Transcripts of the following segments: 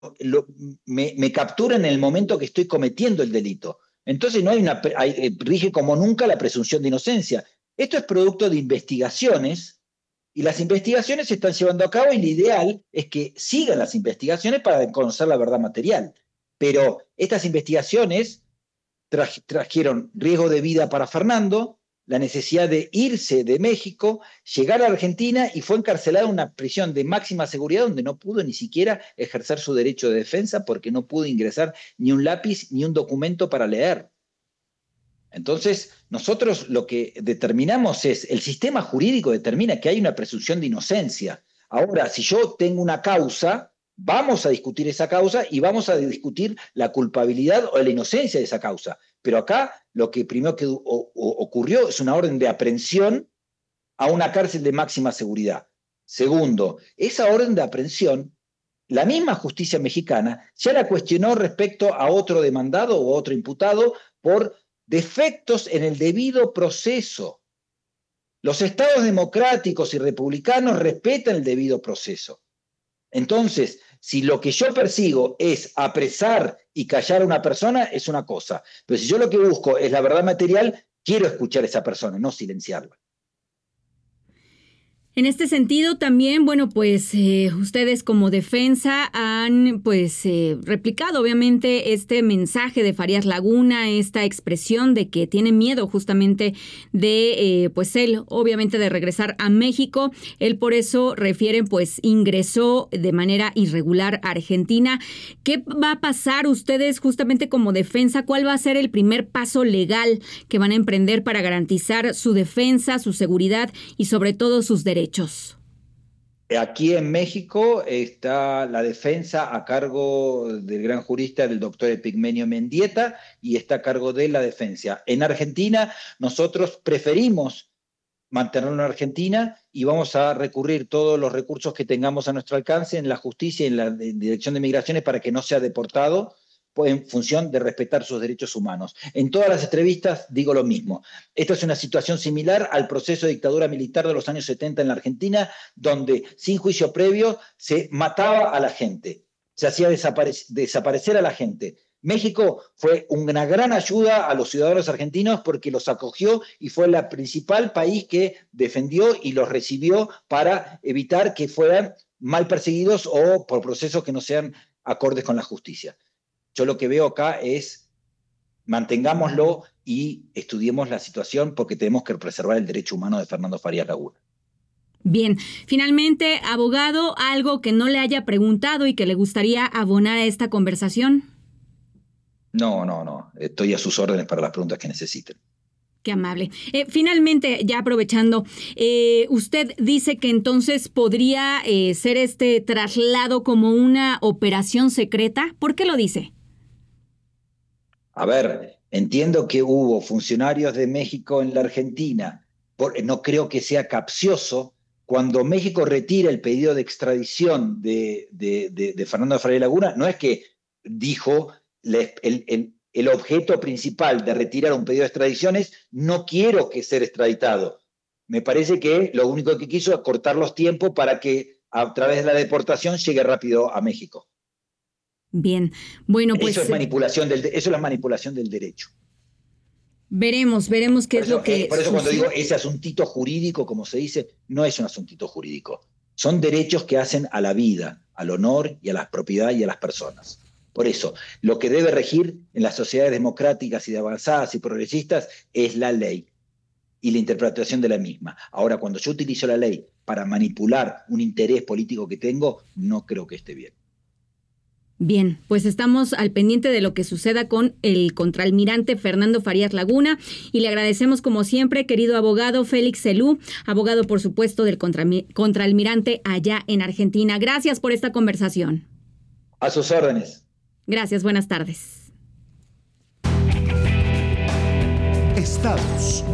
lo- me capturan en el momento que estoy cometiendo el delito. Entonces no rige como nunca la presunción de inocencia. Esto es producto de investigaciones y las investigaciones se están llevando a cabo y lo ideal es que sigan las investigaciones para conocer la verdad material. Pero estas investigaciones trajeron riesgo de vida para Fernando, la necesidad de irse de México, llegar a Argentina y fue encarcelado en una prisión de máxima seguridad donde no pudo ni siquiera ejercer su derecho de defensa porque no pudo ingresar ni un lápiz ni un documento para leer. Entonces, nosotros lo que determinamos es, el sistema jurídico determina que hay una presunción de inocencia. Ahora, si yo tengo una causa, vamos a discutir esa causa y vamos a discutir la culpabilidad o la inocencia de esa causa. Pero acá lo que primero que ocurrió es una orden de aprehensión a una cárcel de máxima seguridad. Segundo, esa orden de aprehensión, la misma justicia mexicana ya la cuestionó respecto a otro demandado o otro imputado por defectos en el debido proceso. Los estados democráticos y republicanos respetan el debido proceso. Entonces, si lo que yo persigo es apresar y callar a una persona, es una cosa. Pero si yo lo que busco es la verdad material, quiero escuchar a esa persona, no silenciarla. En este sentido también, bueno, pues ustedes como defensa han replicado obviamente este mensaje de Farías Laguna, esta expresión de que tiene miedo justamente de él obviamente de regresar a México. Él por eso refieren pues ingresó de manera irregular a Argentina. ¿Qué va a pasar ustedes justamente como defensa? ¿Cuál va a ser el primer paso legal que van a emprender para garantizar su defensa, su seguridad y sobre todo sus derechos? Aquí en México está la defensa a cargo del gran jurista, del doctor Epigmenio Mendieta, y está a cargo de la defensa. En Argentina, nosotros preferimos mantenerlo en Argentina y vamos a recurrir todos los recursos que tengamos a nuestro alcance en la justicia y en la Dirección de Migraciones para que no sea deportado, pues en función de respetar sus derechos humanos. En todas las entrevistas digo lo mismo. Esta es una situación similar al proceso de dictadura militar de los años 70 en la Argentina, donde sin juicio previo se mataba a la gente, se hacía desaparecer a la gente. México fue una gran ayuda a los ciudadanos argentinos porque los acogió y fue el principal país que defendió y los recibió para evitar que fueran mal perseguidos o por procesos que no sean acordes con la justicia. Yo lo que veo acá es mantengámoslo y estudiemos la situación porque tenemos que preservar el derecho humano de Fernando Farías Laguna. Bien, finalmente, abogado, algo que no le haya preguntado y que le gustaría abonar a esta conversación. No. Estoy a sus órdenes para las preguntas que necesiten. Qué amable. Finalmente, ya aprovechando, usted dice que entonces podría ser este traslado como una operación secreta. ¿Por qué lo dice? A ver, entiendo que hubo funcionarios de México en la Argentina. No creo que sea capcioso. Cuando México retira el pedido de extradición de Fernando Farías Laguna, no es que dijo el objeto principal de retirar un pedido de extradición es no quiero que ser extraditado. Me parece que lo único que quiso es cortar los tiempos para que a través de la deportación llegue rápido a México. Bien, bueno, pues eso es la manipulación del derecho. Veremos qué es lo que por eso cuando digo ese asuntito jurídico, como se dice, no es un asuntito jurídico. Son derechos que hacen a la vida, al honor y a la propiedad y a las personas. Por eso, lo que debe regir en las sociedades democráticas y de avanzadas y progresistas es la ley y la interpretación de la misma. Ahora, cuando yo utilizo la ley para manipular un interés político que tengo, no creo que esté bien. Bien, pues estamos al pendiente de lo que suceda con el contraalmirante Fernando Farías Laguna y le agradecemos como siempre, querido abogado Félix Selú, abogado por supuesto del contraalmirante allá en Argentina. Gracias por esta conversación. A sus órdenes. Gracias, buenas tardes. Estados.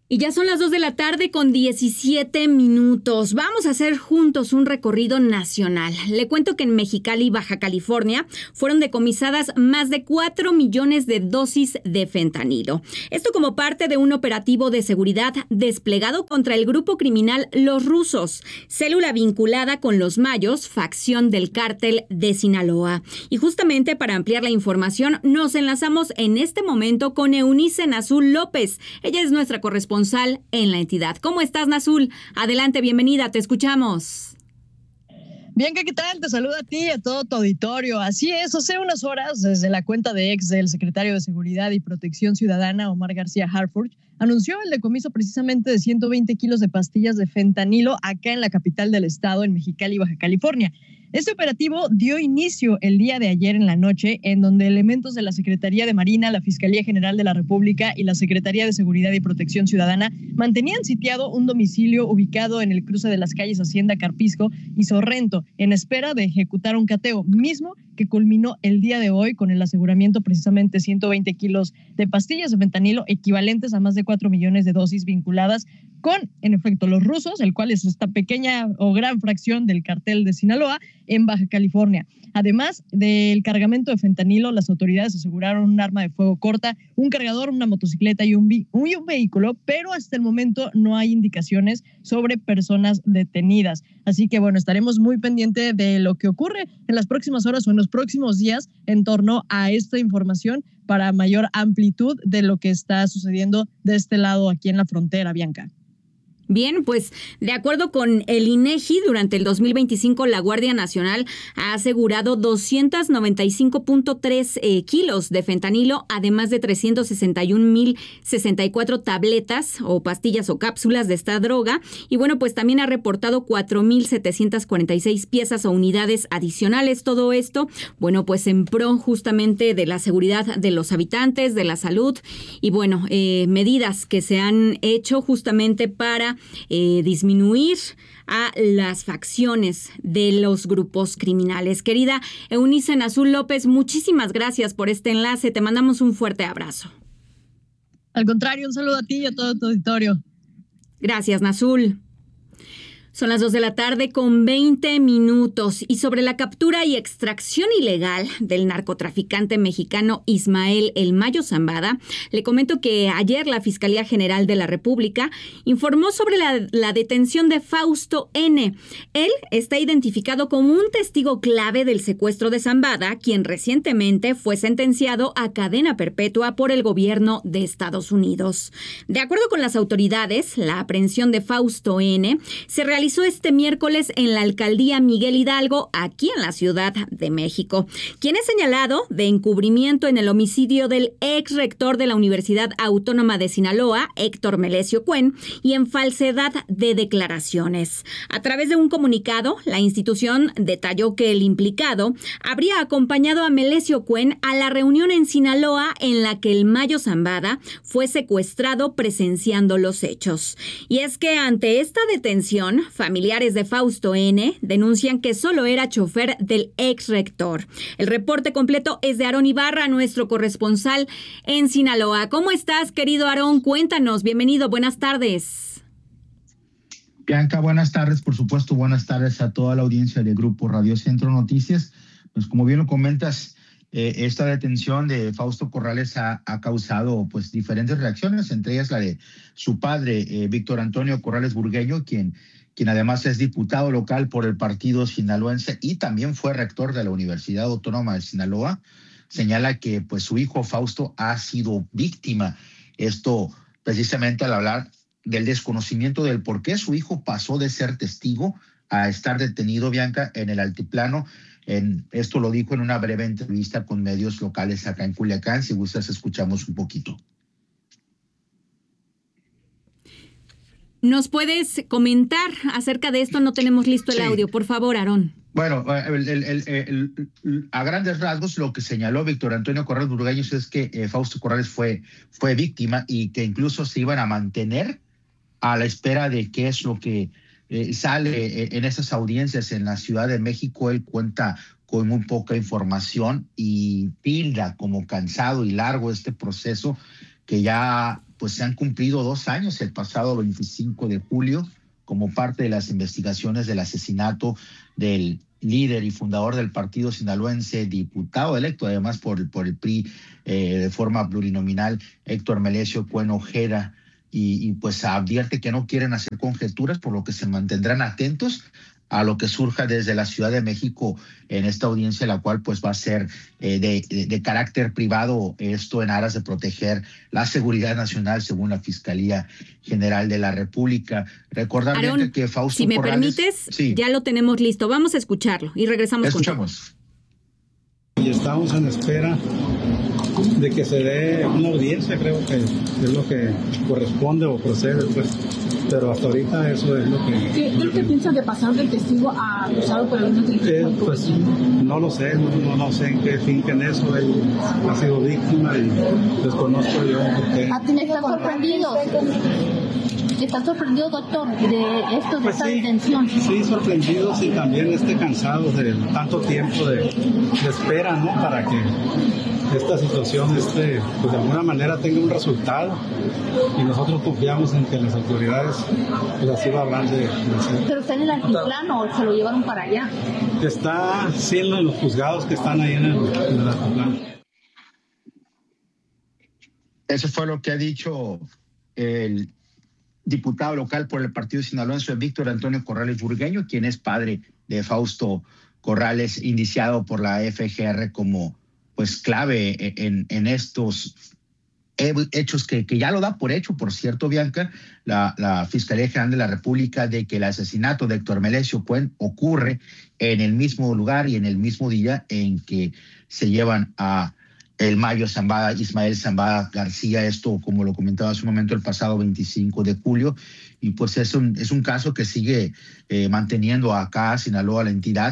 Y ya son las 2 de la tarde con 17 minutos. Vamos a hacer juntos un recorrido nacional. Le cuento que en Mexicali, Baja California, fueron decomisadas más de 4 millones de dosis de fentanilo. Esto como parte de un operativo de seguridad desplegado contra el grupo criminal Los Rusos, célula vinculada con los Mayos, facción del cártel de Sinaloa. Y justamente para ampliar la información, nos enlazamos en este momento con Eunice Nazul López. Ella es nuestra corresponsal en la entidad. ¿Cómo estás, Nazul? Adelante, bienvenida, te escuchamos. Bien, ¿qué tal? Te saludo a ti y a todo tu auditorio. Así es, hace unas horas, desde la cuenta de ex del secretario de Seguridad y Protección Ciudadana, Omar García Harfuch, anunció el decomiso precisamente de 120 kilos de pastillas de fentanilo acá en la capital del estado, en Mexicali, Baja California. Este operativo dio inicio el día de ayer en la noche, en donde elementos de la Secretaría de Marina, la Fiscalía General de la República y la Secretaría de Seguridad y Protección Ciudadana mantenían sitiado un domicilio ubicado en el cruce de las calles Hacienda Carpisco y Sorrento, en espera de ejecutar un cateo, mismo que culminó el día de hoy con el aseguramiento precisamente de 120 kilos de pastillas de fentanilo equivalentes a más de 4 millones de dosis vinculadas con, en efecto, los rusos, el cual es esta pequeña o gran fracción del cartel de Sinaloa en Baja California. Además del cargamento de fentanilo, las autoridades aseguraron un arma de fuego corta, un cargador, una motocicleta y un vehículo, pero hasta el momento no hay indicaciones sobre personas detenidas. Así que, bueno, estaremos muy pendientes de lo que ocurre en las próximas horas o en los próximos días en torno a esta información para mayor amplitud de lo que está sucediendo de este lado aquí en la frontera, Bianca. Bien, pues de acuerdo con el INEGI, durante el 2025 la Guardia Nacional ha asegurado 295.3 kilos de fentanilo, además de 361.064 tabletas o pastillas o cápsulas de esta droga. Y bueno, pues también ha reportado 4.746 piezas o unidades adicionales. Todo esto, bueno, pues en pro justamente de la seguridad de los habitantes, de la salud y bueno, medidas que se han hecho justamente para disminuir a las facciones de los grupos criminales. Querida Eunice Nazul López, muchísimas gracias por este enlace. Te mandamos un fuerte abrazo. Al contrario, un saludo a ti y a todo tu auditorio. Gracias, Nazul. Son las 2 de la tarde con 20 minutos y sobre la captura y extracción ilegal del narcotraficante mexicano Ismael El Mayo Zambada, le comento que ayer la Fiscalía General de la República informó sobre la detención de Fausto N. Él está identificado como un testigo clave del secuestro de Zambada, quien recientemente fue sentenciado a cadena perpetua por el gobierno de Estados Unidos. De acuerdo con las autoridades, la aprehensión de Fausto N. se realizó este miércoles en la alcaldía Miguel Hidalgo, aquí en la Ciudad de México, quien es señalado de encubrimiento en el homicidio del ex rector de la Universidad Autónoma de Sinaloa, Héctor Melesio Cuen, y en falsedad de declaraciones. A través de un comunicado, la institución detalló que el implicado habría acompañado a Melesio Cuen a la reunión en Sinaloa en la que el Mayo Zambada fue secuestrado presenciando los hechos. Y es que ante esta detención, familiares de Fausto N. denuncian que solo era chofer del ex rector. El reporte completo es de Aarón Ibarra, nuestro corresponsal en Sinaloa. ¿Cómo estás, querido Aarón? Cuéntanos. Bienvenido. Buenas tardes. Bianca, buenas tardes. Por supuesto, buenas tardes a toda la audiencia del Grupo Radio Centro Noticias. Pues como bien lo comentas, esta detención de Fausto Corrales ha causado pues diferentes reacciones, entre ellas la de su padre, Víctor Antonio Corrales Burgueño, quien además es diputado local por el partido sinaloense y también fue rector de la Universidad Autónoma de Sinaloa. Señala que pues su hijo Fausto ha sido víctima. Esto precisamente al hablar del desconocimiento del por qué su hijo pasó de ser testigo a estar detenido, Bianca, en el altiplano. Esto lo dijo en una breve entrevista con medios locales acá en Culiacán. Si gustas, escuchamos un poquito. ¿Nos puedes comentar acerca de esto? No tenemos listo el audio. Por favor, Aarón. Bueno, a grandes rasgos lo que señaló Víctor Antonio Corrales Burgueños es que Fausto Corrales fue víctima y que incluso se iban a mantener a la espera de qué es lo que sale en esas audiencias en la Ciudad de México. Él cuenta con muy poca información y tilda como cansado y largo este proceso que ya pues se han cumplido 2 años el pasado 25 de julio como parte de las investigaciones del asesinato del líder y fundador del partido sinaloense, diputado electo además por el PRI de forma plurinominal, Héctor Melesio Cuen Ojeda, y pues advierte que no quieren hacer conjeturas, por lo que se mantendrán atentos a lo que surja desde la Ciudad de México en esta audiencia, la cual pues va a ser de carácter privado, esto en aras de proteger la seguridad nacional según la Fiscalía General de la República. Recordar, Aaron, que Fausto si me Corrales, permites, sí, ya lo tenemos listo. Vamos a escucharlo y regresamos. Escuchamos. Y estamos en espera de que se dé una audiencia, creo que es lo que corresponde o procede, pues. Pero hasta ahorita eso es lo que... ¿Qué piensan de pasar del testigo a acusado por el mismo? Pues no lo sé, no sé en qué finquen eso. Él ha sido víctima y desconozco yo por qué. ¿Están sorprendidos? ¿Está sorprendido, doctor, de esto, de Pues esta sí, detención? Sí, sorprendidos y también cansados de tanto tiempo de espera, ¿no? Para que esta situación pues de alguna manera tenga un resultado, y nosotros confiamos en que las autoridades pues así lo habrán de hacer. ¿Pero está en el altiplano o se lo llevaron para allá? Está sí en los juzgados que están ahí en el altiplano. Eso fue lo que ha dicho el diputado local por el partido sinaloense, Víctor Antonio Corrales Burgueño, quien es padre de Fausto Corrales, indiciado por la FGR como pues clave en estos hechos que ya lo da por hecho, por cierto, Bianca, la Fiscalía General de la República, de que el asesinato de Héctor Melesio Cuen ocurre en el mismo lugar y en el mismo día en que se llevan a el Mayo Zambada, Ismael Zambada García, esto como lo comentaba hace un momento, el pasado 25 de julio, y pues es un caso que sigue manteniendo acá a Sinaloa, la entidad,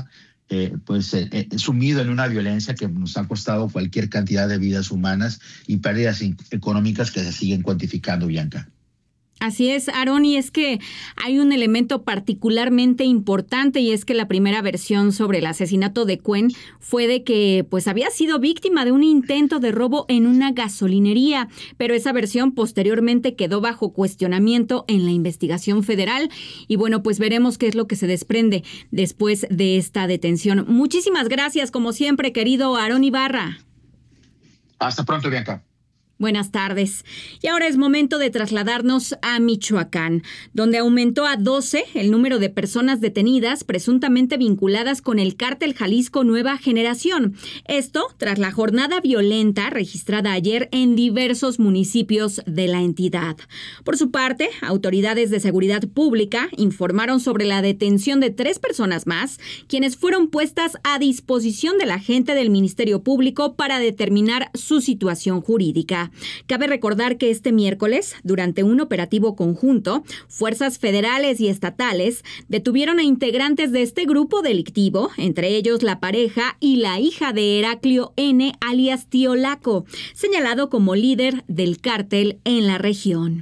sumido en una violencia que nos ha costado cualquier cantidad de vidas humanas y pérdidas económicas que se siguen cuantificando, Bianca. Así es, Aaron, y es que hay un elemento particularmente importante, y es que la primera versión sobre el asesinato de Cuen fue de que pues había sido víctima de un intento de robo en una gasolinería, pero esa versión posteriormente quedó bajo cuestionamiento en la investigación federal, y bueno, pues veremos qué es lo que se desprende después de esta detención. Muchísimas gracias, como siempre, querido Aaron Ibarra. Hasta pronto, Bianca. Buenas tardes. Y ahora es momento de trasladarnos a Michoacán, donde aumentó a 12 el número de personas detenidas presuntamente vinculadas con el cártel Jalisco Nueva Generación. Esto tras la jornada violenta registrada ayer en diversos municipios de la entidad. Por su parte, autoridades de seguridad pública informaron sobre la detención de 3 personas más, quienes fueron puestas a disposición del agente del Ministerio Público para determinar su situación jurídica. Cabe recordar que este miércoles, durante un operativo conjunto, fuerzas federales y estatales detuvieron a integrantes de este grupo delictivo, entre ellos la pareja y la hija de Heraclio N., alias Tío Laco, señalado como líder del cártel en la región.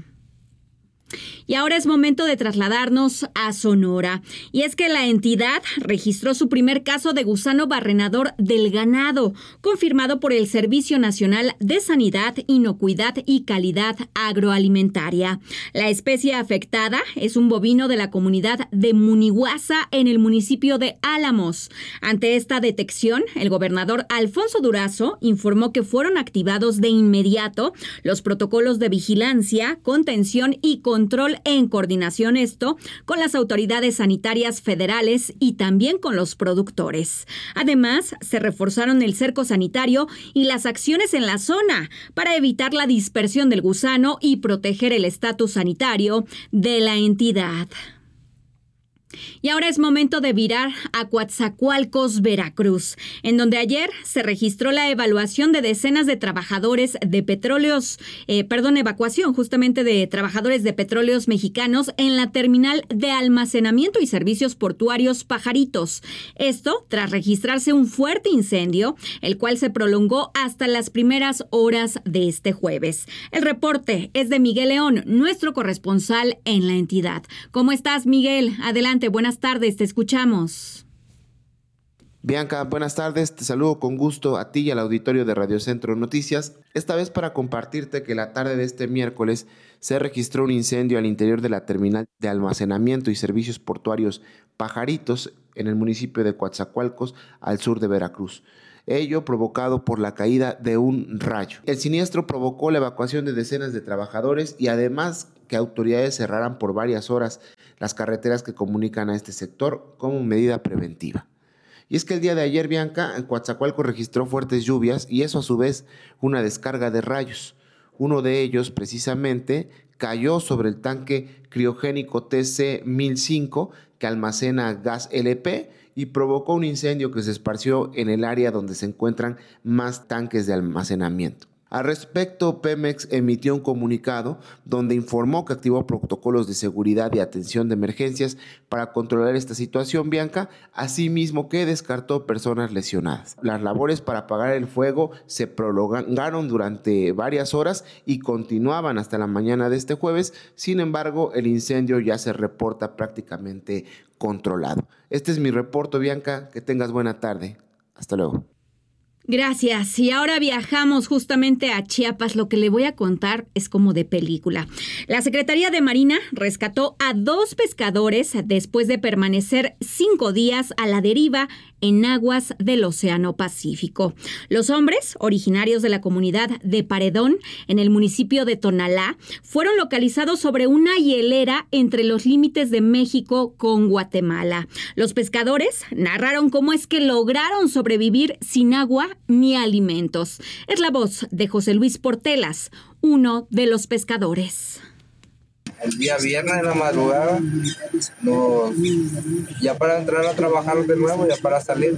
Y ahora es momento de trasladarnos a Sonora. Y es que la entidad registró su primer caso de gusano barrenador del ganado, confirmado por el Servicio Nacional de Sanidad, Inocuidad y Calidad Agroalimentaria. La especie afectada es un bovino de la comunidad de Munihuasa en el municipio de Álamos. Ante esta detección, el gobernador Alfonso Durazo informó que fueron activados de inmediato los protocolos de vigilancia, contención y control en coordinación con las autoridades sanitarias federales y también con los productores. Además, se reforzaron el cerco sanitario y las acciones en la zona para evitar la dispersión del gusano y proteger el estatus sanitario de la entidad. Y ahora es momento de virar a Coatzacoalcos, Veracruz, en donde ayer se registró la evaluación de decenas de trabajadores de evacuación justamente de trabajadores de petróleos mexicanos en la terminal de almacenamiento y servicios portuarios Pajaritos. Esto tras registrarse un fuerte incendio, el cual se prolongó hasta las primeras horas de este jueves. El reporte es de Miguel León, nuestro corresponsal en la entidad. ¿Cómo estás, Miguel? Adelante, buenas tardes, te escuchamos. Bianca, buenas tardes, te saludo con gusto a ti y al auditorio de Radio Centro Noticias, esta vez para compartirte que la tarde de este miércoles se registró un incendio al interior de la terminal de almacenamiento y servicios portuarios Pajaritos en el municipio de Coatzacoalcos, al sur de Veracruz. Ello provocado por la caída de un rayo. El siniestro provocó la evacuación de decenas de trabajadores y además que autoridades cerraran por varias horas las carreteras que comunican a este sector como medida preventiva. Y es que el día de ayer, Bianca, en Coatzacoalcos registró fuertes lluvias y eso a su vez una descarga de rayos. Uno de ellos precisamente cayó sobre el tanque criogénico TC-1005 que almacena gas LP y provocó un incendio que se esparció en el área donde se encuentran más tanques de almacenamiento. Al respecto, Pemex emitió un comunicado donde informó que activó protocolos de seguridad y atención de emergencias para controlar esta situación, Bianca, asimismo que descartó personas lesionadas. Las labores para apagar el fuego se prolongaron durante varias horas y continuaban hasta la mañana de este jueves. Sin embargo, el incendio ya se reporta prácticamente controlado. Este es mi reporte, Bianca. Que tengas buena tarde. Hasta luego. Gracias. Y ahora viajamos justamente a Chiapas. Lo que le voy a contar es como de película. La Secretaría de Marina rescató a 2 pescadores después de permanecer 5 días a la deriva en aguas del Océano Pacífico. Los hombres, originarios de la comunidad de Paredón, en el municipio de Tonalá, fueron localizados sobre una hielera entre los límites de México con Guatemala. Los pescadores narraron cómo es que lograron sobrevivir sin agua ni alimentos. Es la voz de José Luis Portelas, uno de los pescadores. El día viernes en la madrugada, ya para entrar a trabajar de nuevo, ya para salir,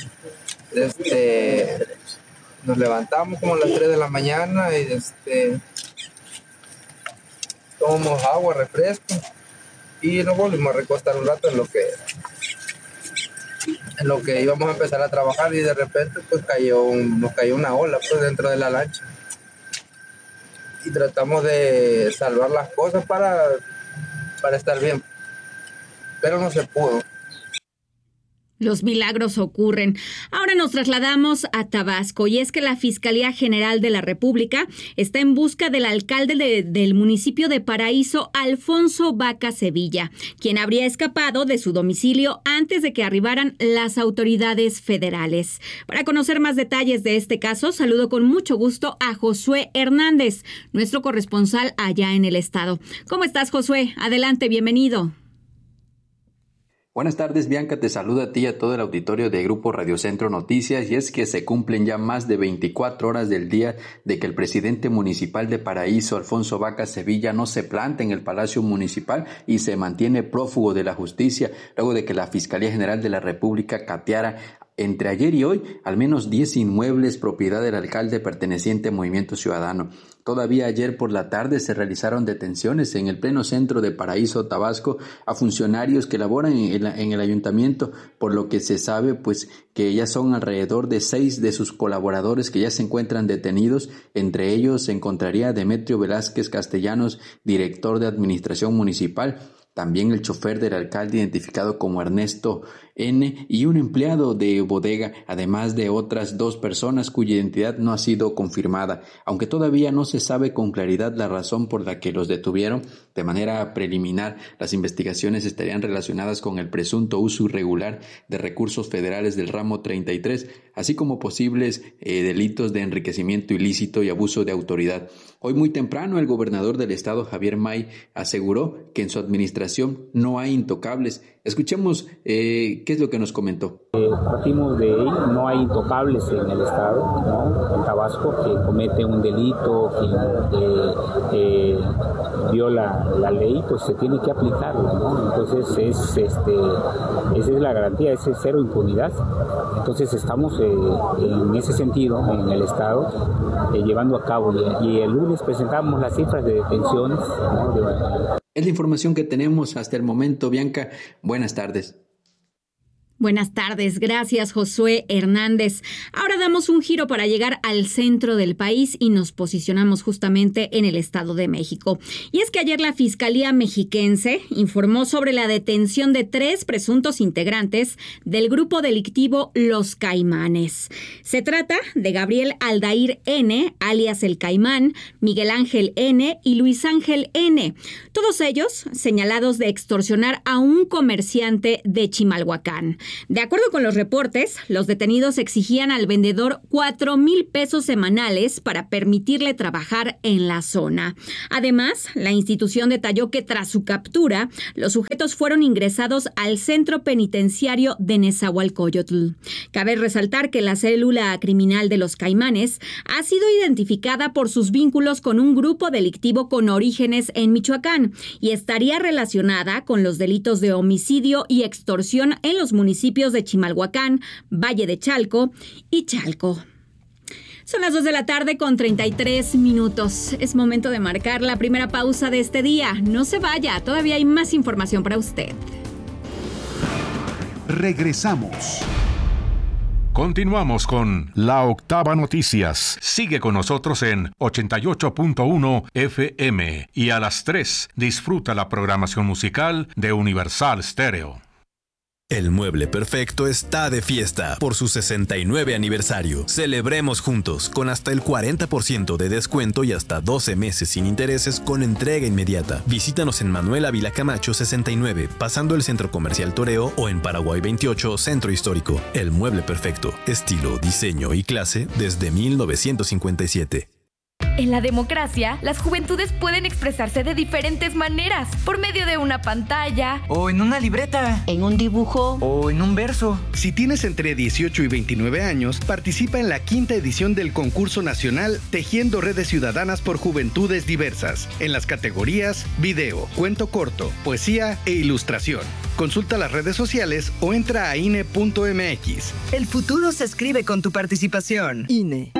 nos levantamos como a las 3 de la mañana y tomamos agua, refresco y nos volvimos a recostar un rato en lo que íbamos a empezar a trabajar y de repente pues nos cayó una ola pues dentro de la lancha y tratamos de salvar las cosas para estar bien, pero no se pudo. Los milagros ocurren. Ahora nos trasladamos a Tabasco y es que la Fiscalía General de la República está en busca del alcalde del municipio de Paraíso, Alfonso Vaca Sevilla, quien habría escapado de su domicilio antes de que arribaran las autoridades federales. Para conocer más detalles de este caso, saludo con mucho gusto a Josué Hernández, nuestro corresponsal allá en el estado. ¿Cómo estás, Josué? Adelante, bienvenido. Buenas tardes, Bianca, te saluda a ti y a todo el auditorio de Grupo Radio Centro Noticias, y es que se cumplen ya más de 24 horas del día de que el presidente municipal de Paraíso, Alfonso Vaca Sevilla, no se planta en el Palacio Municipal y se mantiene prófugo de la justicia luego de que la Fiscalía General de la República cateara entre ayer y hoy al menos 10 inmuebles propiedad del alcalde perteneciente a Movimiento Ciudadano. Todavía ayer por la tarde se realizaron detenciones en el pleno centro de Paraíso, Tabasco, a funcionarios que laboran en el ayuntamiento, por lo que se sabe pues que ya son alrededor de 6 de sus colaboradores que ya se encuentran detenidos. Entre ellos se encontraría Demetrio Velázquez Castellanos, director de Administración Municipal, también el chofer del alcalde identificado como Ernesto N. y un empleado de bodega, además de otras 2 personas cuya identidad no ha sido confirmada. Aunque todavía no se sabe con claridad la razón por la que los detuvieron, de manera preliminar las investigaciones estarían relacionadas con el presunto uso irregular de recursos federales del ramo 33, así como posibles delitos de enriquecimiento ilícito y abuso de autoridad. Hoy muy temprano el gobernador del estado, Javier May, aseguró que en su administración no hay intocables. Escuchemos qué es lo que nos comentó. Partimos de ahí, no hay intocables en el estado, ¿no? En Tabasco, que comete un delito, que viola la ley, pues se tiene que aplicarla, ¿no? Entonces esa es la garantía, es cero impunidad. Entonces estamos en ese sentido en el estado llevando a cabo, y el lunes presentamos las cifras de detenciones, ¿no? Es la información que tenemos hasta el momento, Bianca. Buenas tardes. Buenas tardes, gracias Josué Hernández. Ahora damos un giro para llegar al centro del país y nos posicionamos justamente en el Estado de México. Y es que ayer la Fiscalía Mexiquense informó sobre la detención de 3 presuntos integrantes del grupo delictivo Los Caimanes. Se trata de Gabriel Aldair N., alias El Caimán, Miguel Ángel N. y Luis Ángel N., todos ellos señalados de extorsionar a un comerciante de Chimalhuacán. De acuerdo con los reportes, los detenidos exigían al vendedor 4,000 pesos semanales para permitirle trabajar en la zona. Además, la institución detalló que tras su captura, los sujetos fueron ingresados al centro penitenciario de Nezahualcóyotl. Cabe resaltar que la célula criminal de Los Caimanes ha sido identificada por sus vínculos con un grupo delictivo con orígenes en Michoacán y estaría relacionada con los delitos de homicidio y extorsión en los municipios de Chimalhuacán, Valle de Chalco y Chalco. Son las 2 de la tarde con 33 minutos. Es momento de marcar la primera pausa de este día. No se vaya, todavía hay más información para usted. Regresamos. Continuamos con La Octava Noticias. Sigue con nosotros en 88.1 FM y a las 3 disfruta la programación musical de Universal Stereo. El Mueble Perfecto está de fiesta por su 69 aniversario. Celebremos juntos con hasta el 40% de descuento y hasta 12 meses sin intereses con entrega inmediata. Visítanos en Manuel Ávila Camacho 69, pasando el Centro Comercial Toreo, o en Paraguay 28, Centro Histórico. El Mueble Perfecto, estilo, diseño y clase desde 1957. En la democracia, las juventudes pueden expresarse de diferentes maneras, por medio de una pantalla, o en una libreta, en un dibujo, o en un verso. Si tienes entre 18 y 29 años, participa en la 5ª edición del concurso nacional Tejiendo Redes Ciudadanas por Juventudes Diversas, en las categorías video, cuento corto, poesía e ilustración. Consulta las redes sociales o entra a INE.mx. El futuro se escribe con tu participación. INE.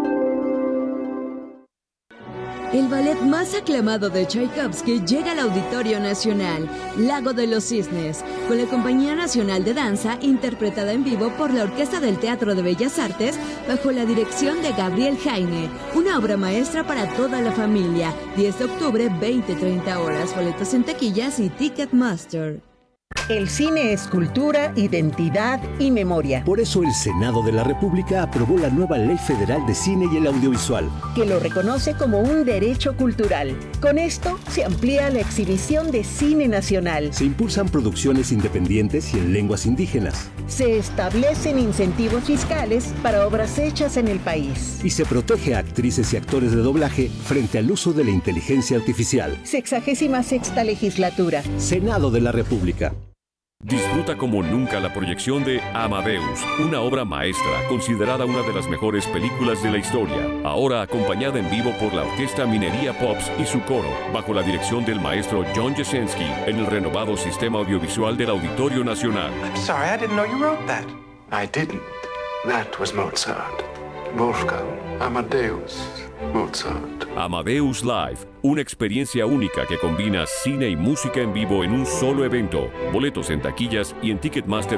El ballet más aclamado de Tchaikovsky llega al Auditorio Nacional, Lago de los Cisnes, con la Compañía Nacional de Danza, interpretada en vivo por la Orquesta del Teatro de Bellas Artes, bajo la dirección de Gabriel Jaime. Una obra maestra para toda la familia. 10 de octubre, 20-30 horas. Boletos en taquillas y Ticketmaster. El cine es cultura, identidad y memoria. Por eso el Senado de la República aprobó la nueva Ley Federal de Cine y el Audiovisual, que lo reconoce como un derecho cultural. Con esto se amplía la exhibición de cine nacional. Se impulsan producciones independientes y en lenguas indígenas. Se establecen incentivos fiscales para obras hechas en el país. Y se protege a actrices y actores de doblaje frente al uso de la inteligencia artificial. 66ª legislatura. Senado de la República. Disfruta como nunca la proyección de Amadeus, una obra maestra considerada una de las mejores películas de la historia, ahora acompañada en vivo por la Orquesta Minería Pops y su coro, bajo la dirección del maestro John Jasinski, en el renovado sistema audiovisual del Auditorio Nacional. I'm sorry, I didn't know you wrote that. I didn't. That was Mozart. Wolfgang Amadeus Mozart. Amadeus Live, una experiencia única que combina cine y música en vivo en un solo evento. Boletos en taquillas y en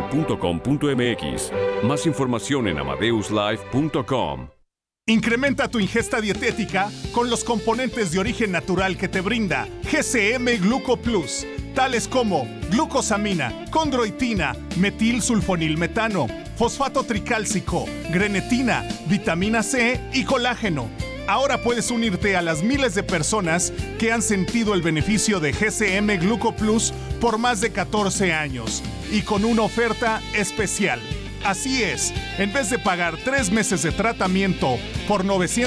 ticketmaster.com.mx. Más información en amadeuslive.com. Incrementa tu ingesta dietética con los componentes de origen natural que te brinda GCM Gluco Plus, tales como glucosamina, condroitina, metilsulfonilmetano, fosfato tricálcico, grenetina, vitamina C y colágeno. Ahora puedes unirte a las miles de personas que han sentido el beneficio de GCM Gluco Plus por más de 14 años y con una oferta especial. Así es, en vez de pagar 3 meses de tratamiento por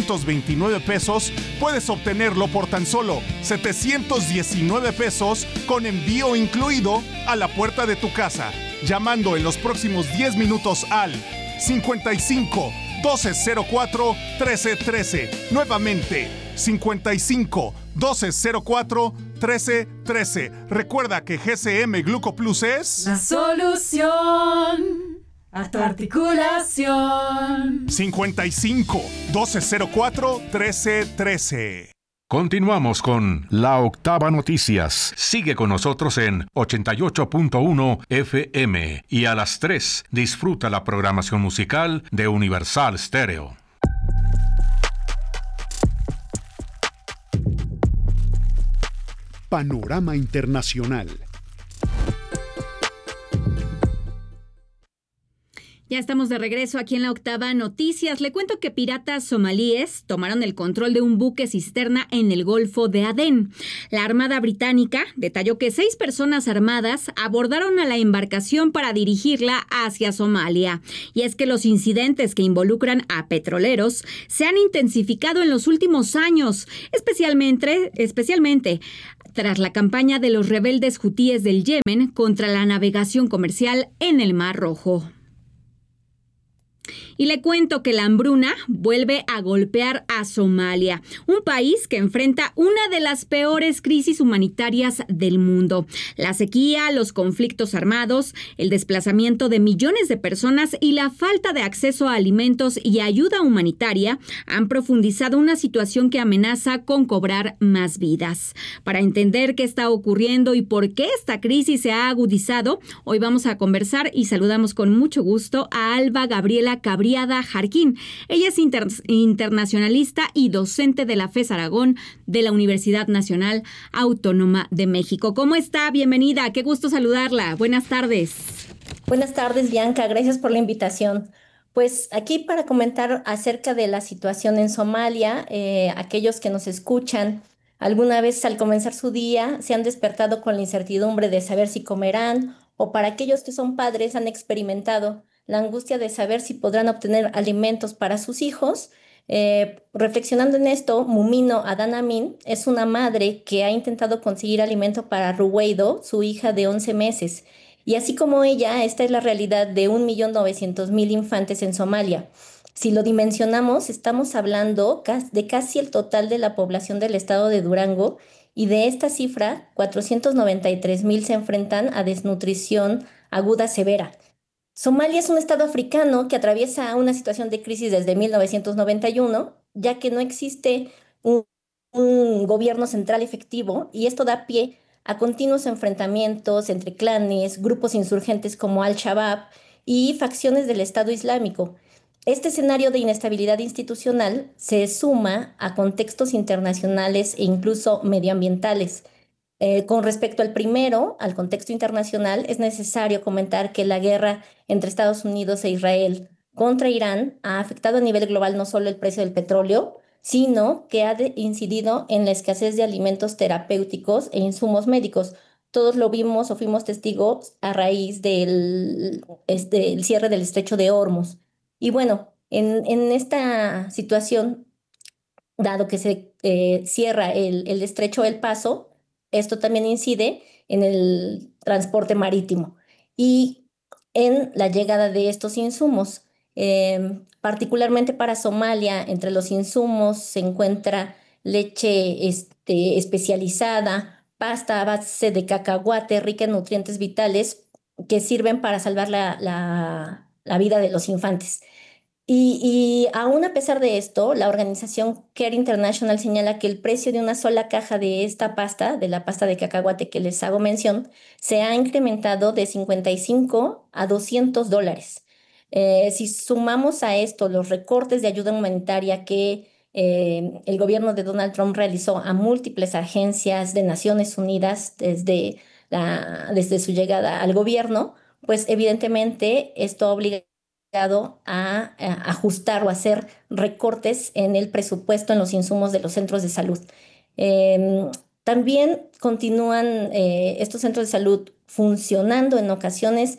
929 pesos, puedes obtenerlo por tan solo 719 pesos con envío incluido a la puerta de tu casa, llamando en los próximos 10 minutos al 55 1204 1313. Nuevamente, 55 1204 1313. Recuerda que GCM Gluco Plus es la solución a tu articulación. 55 1204 1313. Continuamos con La Octava Noticias. Sigue con nosotros en 88.1 FM y a las 3 disfruta la programación musical de Universal Stereo. Panorama Internacional. Ya estamos de regreso aquí en La Octava Noticias. Le cuento que piratas somalíes tomaron el control de un buque cisterna en el Golfo de Adén. La Armada Británica detalló que 6 personas armadas abordaron a la embarcación para dirigirla hacia Somalia. Y es que los incidentes que involucran a petroleros se han intensificado en los últimos años, especialmente tras la campaña de los rebeldes hutíes del Yemen contra la navegación comercial en el Mar Rojo. Y le cuento que la hambruna vuelve a golpear a Somalia, un país que enfrenta una de las peores crisis humanitarias del mundo. La sequía, los conflictos armados, el desplazamiento de millones de personas y la falta de acceso a alimentos y ayuda humanitaria han profundizado una situación que amenaza con cobrar más vidas. Para entender qué está ocurriendo y por qué esta crisis se ha agudizado, hoy vamos a conversar y saludamos con mucho gusto a Alba Gabriela Cabriada Jarquín. Ella es internacionalista y docente de la FES Aragón de la Universidad Nacional Autónoma de México. ¿Cómo está? Bienvenida. Qué gusto saludarla. Buenas tardes. Buenas tardes, Bianca. Gracias por la invitación. Pues aquí para comentar acerca de la situación en Somalia, aquellos que nos escuchan, alguna vez al comenzar su día se han despertado con la incertidumbre de saber si comerán, o para aquellos que son padres han experimentado la angustia de saber si podrán obtener alimentos para sus hijos. Reflexionando en esto, Mumino Adán Amin es una madre que ha intentado conseguir alimento para Ruweido, su hija de 11 meses. Y así como ella, esta es la realidad de 1.900.000 infantes en Somalia. Si lo dimensionamos, estamos hablando de casi el total de la población del estado de Durango, y de esta cifra, 493.000 se enfrentan a desnutrición aguda severa. Somalia es un estado africano que atraviesa una situación de crisis desde 1991, ya que no existe un gobierno central efectivo, y esto da pie a continuos enfrentamientos entre clanes, grupos insurgentes como Al-Shabaab y facciones del Estado Islámico. Este escenario de inestabilidad institucional se suma a contextos internacionales e incluso medioambientales. Con respecto al primero, al contexto internacional, es necesario comentar que la guerra entre Estados Unidos e Israel contra Irán ha afectado a nivel global no solo el precio del petróleo, sino que ha incidido en la escasez de alimentos terapéuticos e insumos médicos. Todos lo vimos o fuimos testigos a raíz del cierre del estrecho de Hormuz. Y bueno, en esta situación, dado que se cierra el estrecho El Paso, esto también incide en el transporte marítimo y en la llegada de estos insumos. Particularmente para Somalia, entre los insumos se encuentra leche especializada, pasta a base de cacahuate rica en nutrientes vitales que sirven para salvar la vida de los infantes. Y aún a pesar de esto, la organización Care International señala que el precio de una sola caja de esta pasta, de la pasta de cacahuate que les hago mención, se ha incrementado de $55 a $200. Si sumamos a esto los recortes de ayuda humanitaria que el gobierno de Donald Trump realizó a múltiples agencias de Naciones Unidas desde su llegada al gobierno, pues evidentemente esto obliga a ajustar o hacer recortes en el presupuesto en los insumos de los centros de salud. También continúan estos centros de salud funcionando en ocasiones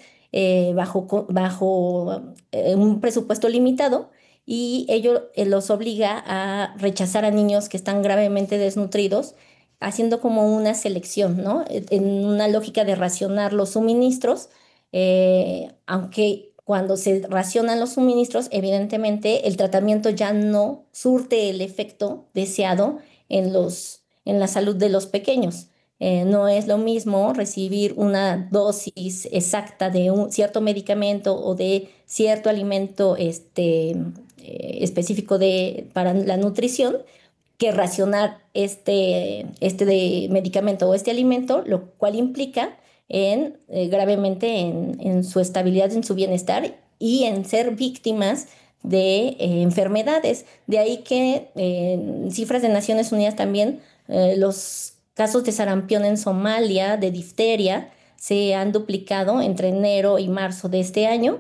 bajo un presupuesto limitado, y ello los obliga a rechazar a niños que están gravemente desnutridos, haciendo como una selección, ¿no? En una lógica de racionar los suministros, aunque cuando se racionan los suministros, evidentemente el tratamiento ya no surte el efecto deseado en la salud de los pequeños. No es lo mismo recibir una dosis exacta de un cierto medicamento o de cierto alimento específico para la nutrición, que racionar este de medicamento o este alimento, lo cual implica gravemente en su estabilidad, en su bienestar y en ser víctimas de enfermedades. De ahí que en cifras de Naciones Unidas también los casos de sarampión en Somalia, de difteria, se han duplicado entre enero y marzo de este año,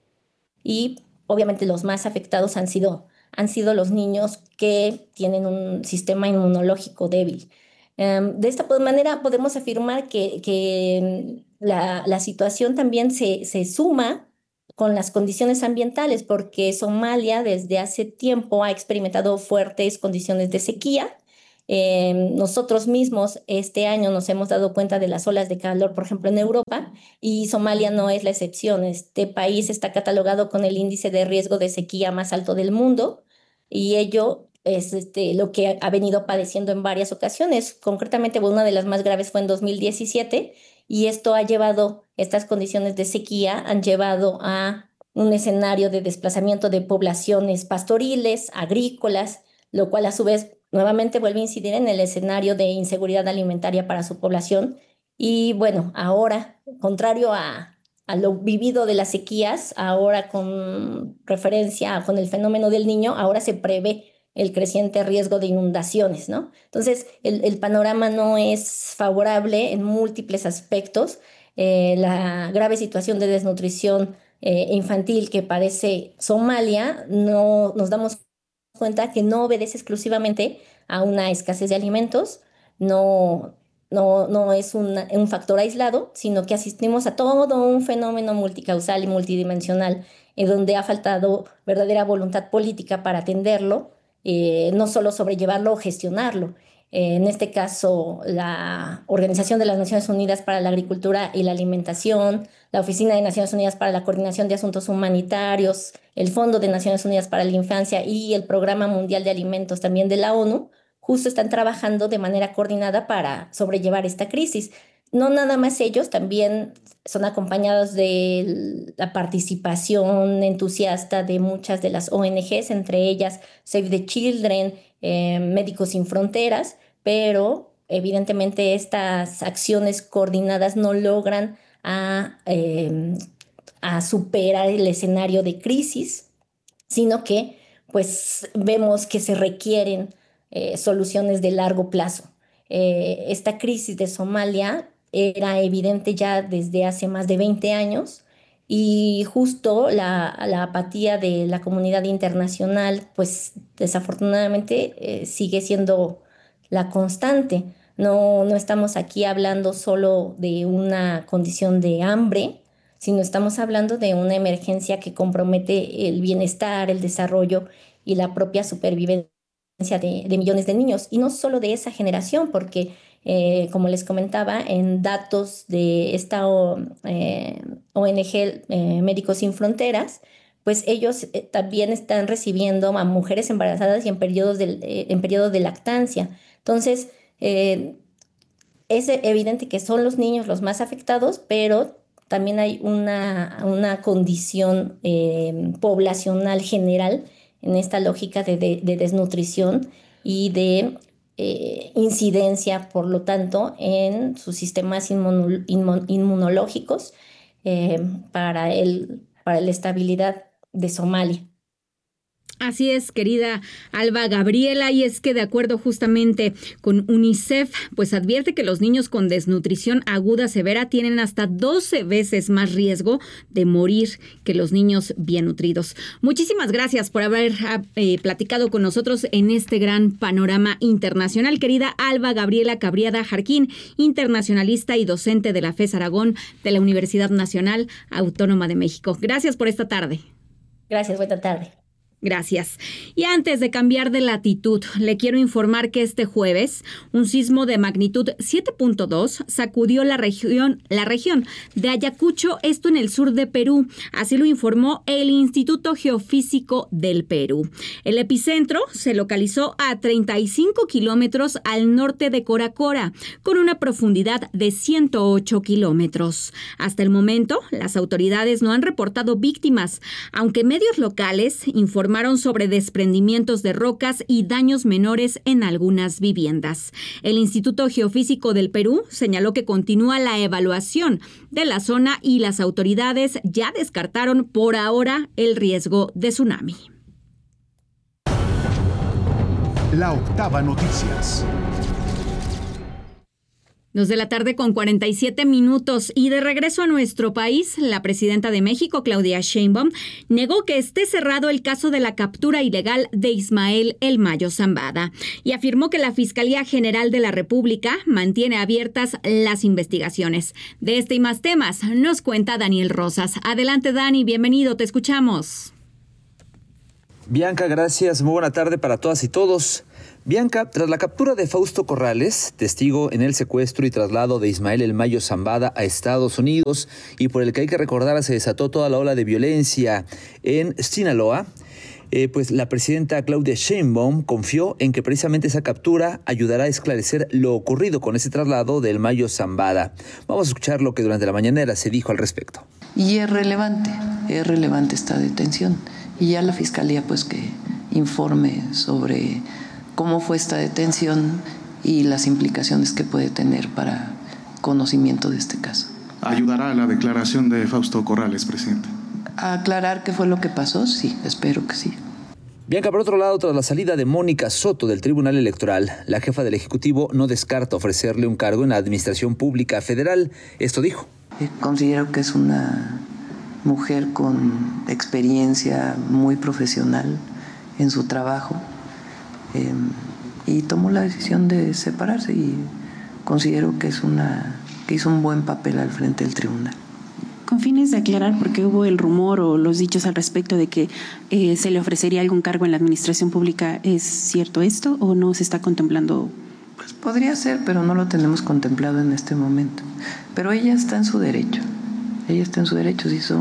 y obviamente los más afectados han sido los niños que tienen un sistema inmunológico débil. De esta manera podemos afirmar que la situación también se suma con las condiciones ambientales, porque Somalia desde hace tiempo ha experimentado fuertes condiciones de sequía. Nosotros mismos este año nos hemos dado cuenta de las olas de calor, por ejemplo, en Europa, y Somalia no es la excepción. Este país está catalogado con el índice de riesgo de sequía más alto del mundo, y ello es lo que ha venido padeciendo en varias ocasiones. Concretamente, una de las más graves fue en 2017, y estas condiciones de sequía han llevado a un escenario de desplazamiento de poblaciones pastoriles, agrícolas, lo cual a su vez nuevamente vuelve a incidir en el escenario de inseguridad alimentaria para su población. Y bueno, ahora, contrario a lo vivido de las sequías, ahora con referencia con el fenómeno del Niño, ahora se prevé el creciente riesgo de inundaciones, ¿no? Entonces, el panorama no es favorable en múltiples aspectos. La grave situación de desnutrición infantil que padece Somalia, nos damos cuenta que no obedece exclusivamente a una escasez de alimentos, no es un factor aislado, sino que asistimos a todo un fenómeno multicausal y multidimensional, donde ha faltado verdadera voluntad política para atenderlo, no solo sobrellevarlo o gestionarlo. En este caso, la Organización de las Naciones Unidas para la Agricultura y la Alimentación, la Oficina de Naciones Unidas para la Coordinación de Asuntos Humanitarios, el Fondo de Naciones Unidas para la Infancia y el Programa Mundial de Alimentos también de la ONU, justo están trabajando de manera coordinada para sobrellevar esta crisis. No nada más ellos, también son acompañados de la participación entusiasta de muchas de las ONGs, entre ellas Save the Children, Médicos Sin Fronteras, pero evidentemente estas acciones coordinadas no logran a superar el escenario de crisis, sino que pues vemos que se requieren soluciones de largo plazo. Esta crisis de Somalia era evidente ya desde hace más de 20 años, y justo la apatía de la comunidad internacional, pues desafortunadamente sigue siendo la constante. No estamos aquí hablando solo de una condición de hambre, sino estamos hablando de una emergencia que compromete el bienestar, el desarrollo y la propia supervivencia de millones de niños, y no solo de esa generación, porque como les comentaba, en datos de esta ONG Médicos Sin Fronteras, pues ellos también están recibiendo a mujeres embarazadas y en periodos de lactancia. Entonces, es evidente que son los niños los más afectados, pero también hay una condición poblacional general en esta lógica de desnutrición y de incidencia, por lo tanto, en sus sistemas inmunológicos para la estabilidad de Somalia. Así es, querida Alba Gabriela, y es que de acuerdo justamente con UNICEF, pues advierte que los niños con desnutrición aguda severa tienen hasta 12 veces más riesgo de morir que los niños bien nutridos. Muchísimas gracias por haber platicado con nosotros en este gran panorama internacional, querida Alba Gabriela Cabriada Jarquín, internacionalista y docente de la FES Aragón de la Universidad Nacional Autónoma de México. Gracias por esta tarde. Gracias, buena tarde. Gracias. Y antes de cambiar de latitud, le quiero informar que este jueves un sismo de magnitud 7.2 sacudió la región de Ayacucho, esto en el sur de Perú. Así lo informó el Instituto Geofísico del Perú. El epicentro se localizó a 35 kilómetros al norte de Coracora, con una profundidad de 108 kilómetros. Hasta el momento, las autoridades no han reportado víctimas, aunque medios locales informaron informaron sobre desprendimientos de rocas y daños menores en algunas viviendas. El Instituto Geofísico del Perú señaló que continúa la evaluación de la zona y las autoridades ya descartaron por ahora el riesgo de tsunami. La Octava Noticias. 2:47 p.m. y de regreso a nuestro país, la presidenta de México, Claudia Sheinbaum, negó que esté cerrado el caso de la captura ilegal de Ismael El Mayo Zambada y afirmó que la Fiscalía General de la República mantiene abiertas las investigaciones. De este y más temas nos cuenta Daniel Rosas. Adelante, Dani, bienvenido, te escuchamos. Bianca, gracias. Muy buena tarde para todas y todos. Bianca, tras la captura de Fausto Corrales, testigo en el secuestro y traslado de Ismael El Mayo Zambada a Estados Unidos, y por el que hay que recordar se desató toda la ola de violencia en Sinaloa, pues la presidenta Claudia Sheinbaum confió en que precisamente esa captura ayudará a esclarecer lo ocurrido con ese traslado de El Mayo Zambada. Vamos a escuchar lo que durante la mañanera se dijo al respecto. Y es relevante esta detención. Y ya la Fiscalía pues que informe sobre cómo fue esta detención y las implicaciones que puede tener para conocimiento de este caso. ¿Ayudará a la declaración de Fausto Corrales, presidente? ¿A aclarar qué fue lo que pasó? Sí, espero que sí. Bianca, por otro lado, tras la salida de Mónica Soto del Tribunal Electoral, la jefa del Ejecutivo no descarta ofrecerle un cargo en la Administración Pública Federal. Esto dijo. Considero que es una mujer con experiencia muy profesional en su trabajo. Y tomó la decisión de separarse y considero que hizo un buen papel al frente del tribunal. Con fines de aclarar, porque hubo el rumor o los dichos al respecto de que se le ofrecería algún cargo en la administración pública, ¿es cierto esto o no se está contemplando? Pues podría ser, pero no lo tenemos contemplado en este momento. Pero ella está en su derecho. Se hizo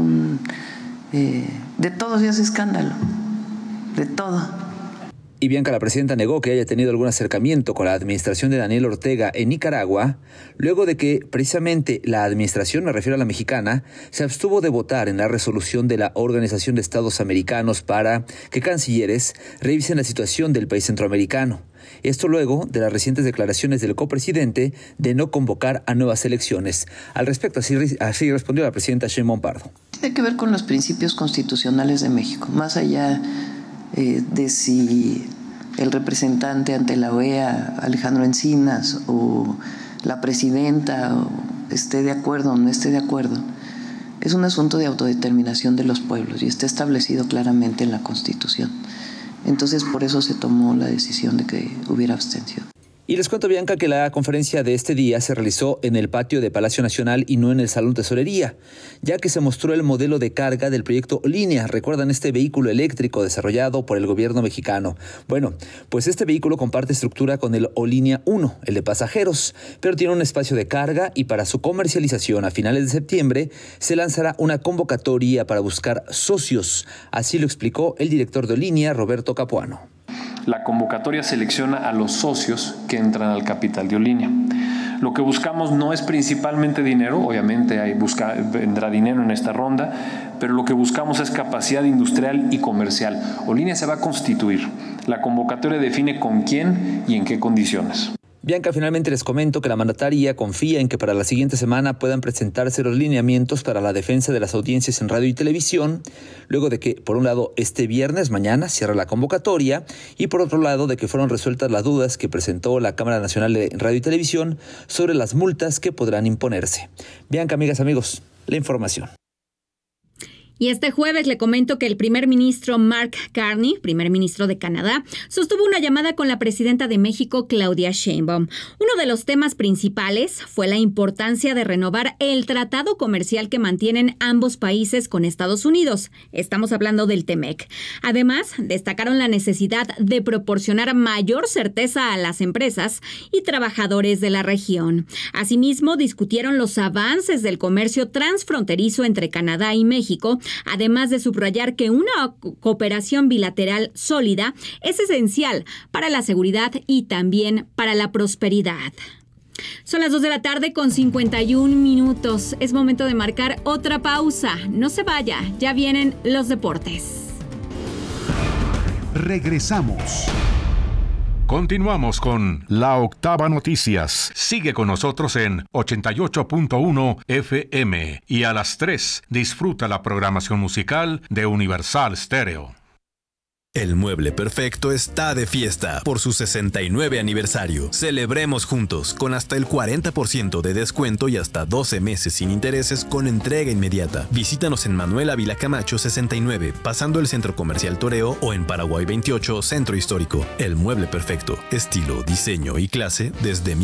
de todo se hace escándalo. De todo. Y Bianca, la presidenta negó que haya tenido algún acercamiento con la administración de Daniel Ortega en Nicaragua, luego de que precisamente la administración, me refiero a la mexicana, se abstuvo de votar en la resolución de la Organización de Estados Americanos para que cancilleres revisen la situación del país centroamericano. Esto luego de las recientes declaraciones del copresidente de no convocar a nuevas elecciones. Al respecto, así respondió la presidenta Sheinbaum Pardo. Tiene que ver con los principios constitucionales de México, más allá de si el representante ante la OEA, Alejandro Encinas, o la presidenta esté de acuerdo o no esté de acuerdo. Es un asunto de autodeterminación de los pueblos y está establecido claramente en la Constitución. Entonces, por eso se tomó la decisión de que hubiera abstención. Y les cuento, Bianca, que la conferencia de este día se realizó en el patio de Palacio Nacional y no en el Salón Tesorería, ya que se mostró el modelo de carga del proyecto Línea. ¿Recuerdan este vehículo eléctrico desarrollado por el gobierno mexicano? Bueno, pues este vehículo comparte estructura con el O-Línea 1, el de pasajeros, pero tiene un espacio de carga y para su comercialización a finales de septiembre se lanzará una convocatoria para buscar socios. Así lo explicó el director de Línea, Roberto Capuano. La convocatoria selecciona a los socios que entran al capital de Olínea. Lo que buscamos no es principalmente dinero, obviamente vendrá dinero en esta ronda, pero lo que buscamos es capacidad industrial y comercial. Olínea se va a constituir. La convocatoria define con quién y en qué condiciones. Bianca, finalmente les comento que la mandataria confía en que para la siguiente semana puedan presentarse los lineamientos para la defensa de las audiencias en radio y televisión, luego de que, por un lado, este viernes, mañana, cierra la convocatoria, y por otro lado, de que fueron resueltas las dudas que presentó la Cámara Nacional de Radio y Televisión sobre las multas que podrán imponerse. Bianca, amigas, amigos, la información. Y este jueves le comento que el primer ministro Mark Carney, primer ministro de Canadá, sostuvo una llamada con la presidenta de México, Claudia Sheinbaum. Uno de los temas principales fue la importancia de renovar el tratado comercial que mantienen ambos países con Estados Unidos. Estamos hablando del TEMEC. Además, destacaron la necesidad de proporcionar mayor certeza a las empresas y trabajadores de la región. Asimismo, discutieron los avances del comercio transfronterizo entre Canadá y México, además de subrayar que una cooperación bilateral sólida es esencial para la seguridad y también para la prosperidad. Son las 2:51 p.m. Es momento de marcar otra pausa. No se vaya, ya vienen los deportes. Regresamos. Continuamos con La Octava Noticias. Sigue con nosotros en 88.1 FM y a las 3 disfruta la programación musical de Universal Stereo. El Mueble Perfecto está de fiesta por su 69 aniversario. Celebremos juntos con hasta el 40% de descuento y hasta 12 meses sin intereses con entrega inmediata. Visítanos en Manuel Ávila Camacho 69, pasando el Centro Comercial Toreo, o en Paraguay 28, Centro Histórico. El Mueble Perfecto, estilo, diseño y clase desde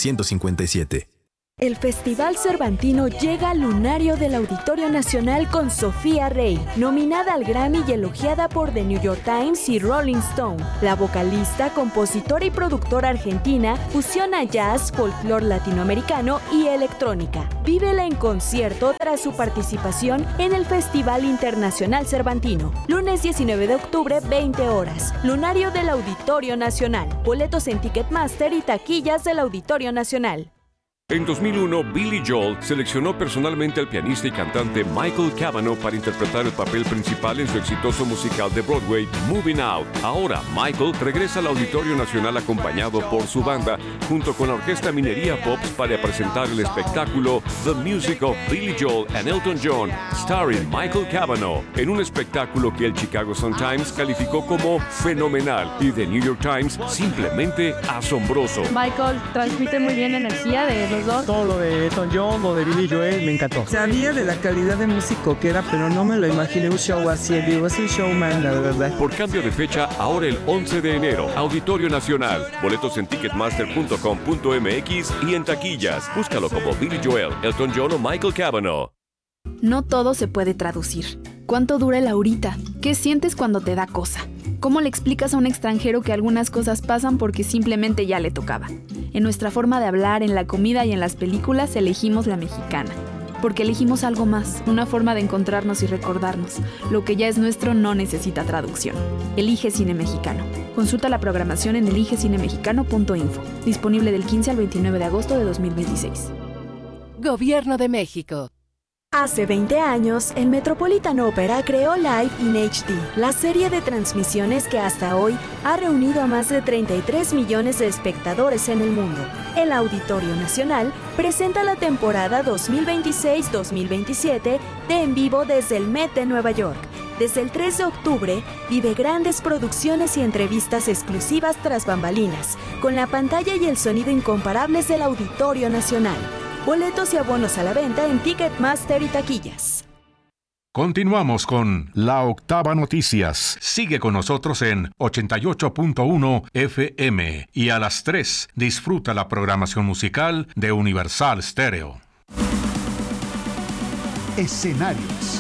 1957. El Festival Cervantino llega al lunario del Auditorio Nacional con Sofía Rey, nominada al Grammy y elogiada por The New York Times y Rolling Stone. La vocalista, compositora y productora argentina fusiona jazz, folclore latinoamericano y electrónica. Vívela en concierto tras su participación en el Festival Internacional Cervantino. Lunes 19 de octubre, 20 horas. Lunario del Auditorio Nacional. Boletos en Ticketmaster y taquillas del Auditorio Nacional. En 2001, Billy Joel seleccionó personalmente al pianista y cantante Michael Cavanaugh para interpretar el papel principal en su exitoso musical de Broadway, Moving Out. Ahora, Michael regresa al Auditorio Nacional acompañado por su banda, junto con la Orquesta Minería Pops, para presentar el espectáculo The Music of Billy Joel and Elton John, starring Michael Cavanaugh, en un espectáculo que el Chicago Sun-Times calificó como fenomenal y The New York Times simplemente asombroso. Michael transmite muy bien energía de los dos. Todo lo de Elton John, lo de Billy Joel, me encantó. Sabía de la calidad de músico que era, pero no me lo imaginé un show así en vivo. Es un showman, la verdad. Por cambio de fecha, ahora el 11 de enero, Auditorio Nacional. Boletos en ticketmaster.com.mx y en taquillas. Búscalo como Billy Joel, Elton John o Michael Cavanaugh. No todo se puede traducir. ¿Cuánto dura el ahorita? ¿Qué sientes cuando te da cosa? ¿Cómo le explicas a un extranjero que algunas cosas pasan porque simplemente ya le tocaba? En nuestra forma de hablar, en la comida y en las películas elegimos la mexicana. Porque elegimos algo más, una forma de encontrarnos y recordarnos. Lo que ya es nuestro no necesita traducción. Elige Cine Mexicano. Consulta la programación en eligecinemexicano.info. Disponible del 15 al 29 de agosto de 2026. Gobierno de México. Hace 20 años, el Metropolitan Opera creó Live in HD, la serie de transmisiones que hasta hoy ha reunido a más de 33 millones de espectadores en el mundo. El Auditorio Nacional presenta la temporada 2026-2027 de En Vivo desde el Met de Nueva York. Desde el 3 de octubre, vive grandes producciones y entrevistas exclusivas tras bambalinas, con la pantalla y el sonido incomparables del Auditorio Nacional. Boletos y abonos a la venta en Ticketmaster y taquillas. Continuamos con La Octava Noticias. Sigue con nosotros en 88.1 FM y a las 3 disfruta la programación musical de Universal Stereo. Escenarios.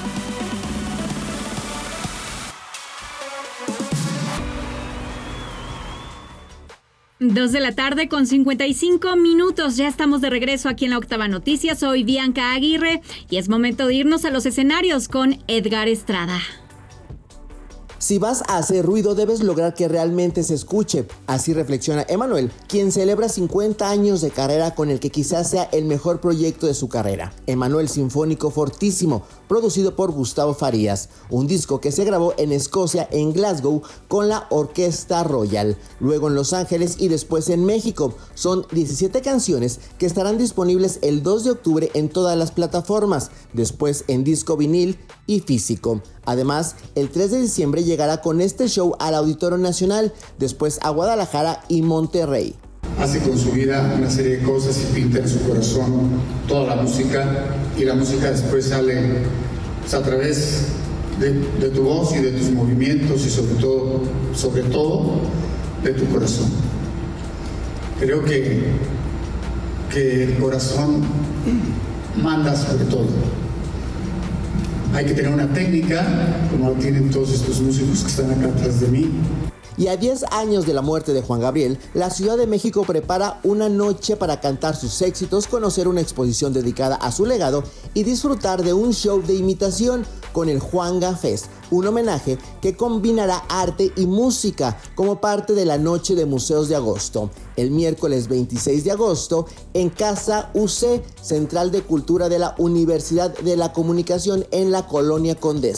2 de la tarde con 55 minutos. Ya estamos de regreso aquí en La Octava Noticias. Soy Bianca Aguirre y es momento de irnos a los escenarios con Edgar Estrada. Si vas a hacer ruido, debes lograr que realmente se escuche. Así reflexiona Emanuel, quien celebra 50 años de carrera con el que quizás sea el mejor proyecto de su carrera. Emanuel Sinfónico Fortísimo, producido por Gustavo Farías. Un disco que se grabó en Escocia, en Glasgow, con la Orquesta Royal. Luego en Los Ángeles y después en México. Son 17 canciones que estarán disponibles el 2 de octubre en todas las plataformas. Después en disco vinil y físico. Además, el 3 de diciembre llegará con este show al Auditorio Nacional, después a Guadalajara y Monterrey. Hace con su vida una serie de cosas y pinta en su corazón toda la música, y la música después sale a través de tu voz y de tus movimientos y sobre todo de tu corazón. Creo que el corazón manda sobre todo. Hay que tener una técnica, como lo tienen todos estos músicos que están acá atrás de mí. Y a 10 años de la muerte de Juan Gabriel, la Ciudad de México prepara una noche para cantar sus éxitos, conocer una exposición dedicada a su legado y disfrutar de un show de imitación con el Juanga Fest, un homenaje que combinará arte y música como parte de la Noche de Museos de Agosto. El miércoles 26 de agosto, en Casa UC, Central de Cultura de la Universidad de la Comunicación en la Colonia Condesa.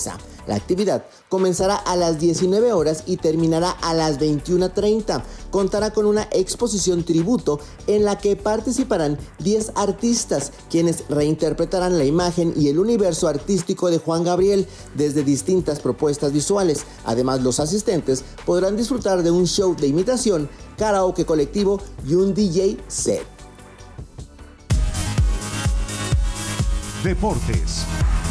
La actividad comenzará a las 19 horas y terminará a las 21:30. Contará con una exposición tributo en la que participarán 10 artistas, quienes reinterpretarán la imagen y el universo artístico de Juan Gabriel desde distintas propuestas visuales. Además, los asistentes podrán disfrutar de un show de imitación, karaoke colectivo y un DJ set. Deportes.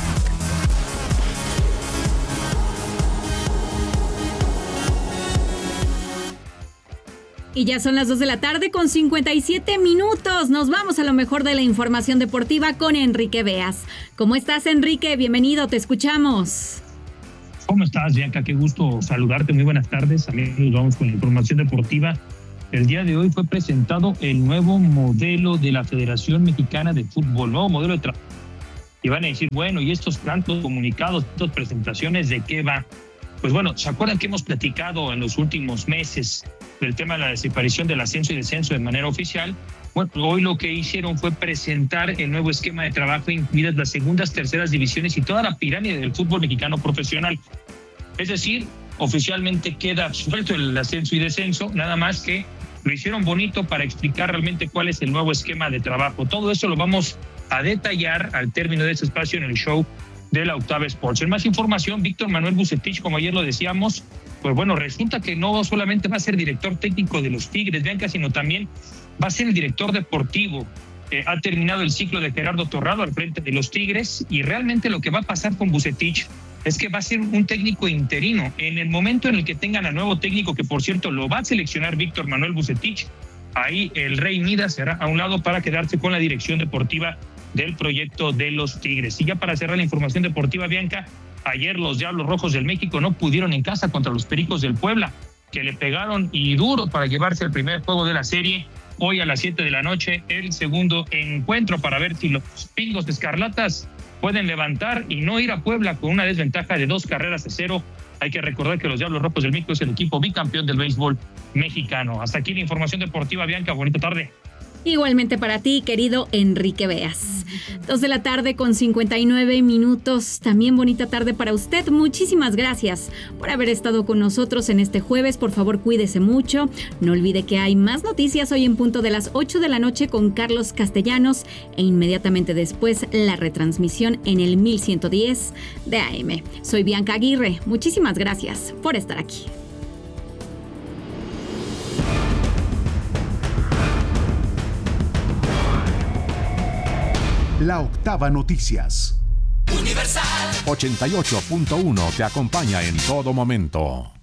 Y ya son las 2 de la tarde con 57 minutos. Nos vamos a lo mejor de la información deportiva con Enrique Beas. ¿Cómo estás, Enrique? Bienvenido, te escuchamos. ¿Cómo estás, Bianca? Qué gusto saludarte. Muy buenas tardes. También nos vamos con la información deportiva. El día de hoy fue presentado el nuevo modelo de la Federación Mexicana de Fútbol, nuevo modelo de trabajo. Y van a decir, bueno, ¿y estos tantos comunicados, estas presentaciones, de qué va? Pues bueno, ¿se acuerdan que hemos platicado en los últimos meses del tema de la desaparición del ascenso y descenso de manera oficial? Bueno, hoy lo que hicieron fue presentar el nuevo esquema de trabajo, incluidas las segundas, terceras divisiones y toda la pirámide del fútbol mexicano profesional. Es decir, oficialmente queda suelto el ascenso y descenso, nada más que lo hicieron bonito para explicar realmente cuál es el nuevo esquema de trabajo. Todo eso lo vamos a detallar al término de este espacio en el show de la Octava Sports. En más información, Víctor Manuel Bucetich, como ayer lo decíamos, pues bueno, resulta que no solamente va a ser director técnico de los Tigres, Bianca, sino también va a ser el director deportivo. Ha terminado el ciclo de Gerardo Torrado al frente de los Tigres y realmente lo que va a pasar con Bucetich es que va a ser un técnico interino. En el momento en el que tengan al nuevo técnico, que por cierto lo va a seleccionar Víctor Manuel Bucetich, ahí el Rey Midas será a un lado para quedarse con la dirección deportiva del proyecto de los Tigres. Y ya para cerrar la información deportiva, Bianca, ayer los Diablos Rojos del México no pudieron en casa contra los Pericos del Puebla, que le pegaron y duro para llevarse el primer juego de la serie. Hoy a las 7 de la noche, el segundo encuentro para ver si los Pingos Escarlatas pueden levantar y no ir a Puebla con una desventaja de 2-0. Hay que recordar que los Diablos Rojos del México es el equipo bicampeón del béisbol mexicano. Hasta aquí la información deportiva, Bianca. Bonita tarde. Igualmente para ti, querido Enrique Beas. 2 de la tarde con 59 minutos. También bonita tarde para usted. Muchísimas gracias por haber estado con nosotros en este jueves. Por favor, cuídese mucho. No olvide que hay más noticias hoy en punto de las 8 de la noche con Carlos Castellanos e inmediatamente después la retransmisión en el 1110 de AM. Soy Bianca Aguirre. Muchísimas gracias por estar aquí. La Octava Noticias. Universal 88.1 te acompaña en todo momento.